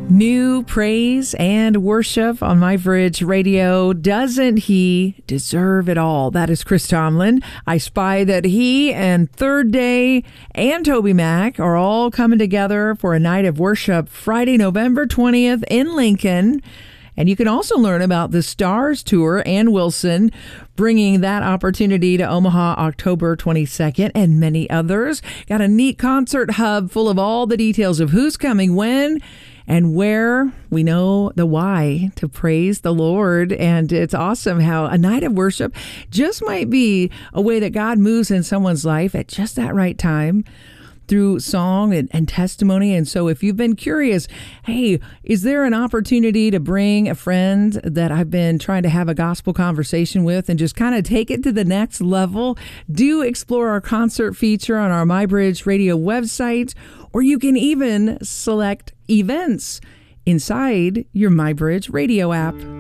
New praise and worship on My Bridge Radio. Doesn't he deserve it all? That is Chris Tomlin. I spy that he and Third Day and Toby Mac are all coming together for a night of worship Friday, November 20th in Lincoln. And you can also learn about the Stars Tour and Wilson bringing that opportunity to Omaha October 22nd and many others. Got a neat concert hub full of all the details of who's coming, when, and where. We know the why to praise the Lord. And it's awesome how a night of worship just might be a way that God moves in someone's life at just that right time, through song and testimony. And so if you've been curious, hey, is there an opportunity to bring a friend that I've been trying to have a gospel conversation with and just kind of take it to the next level? Do explore our concert feature on our MyBridge Radio website, or you can even select events inside your MyBridge Radio app.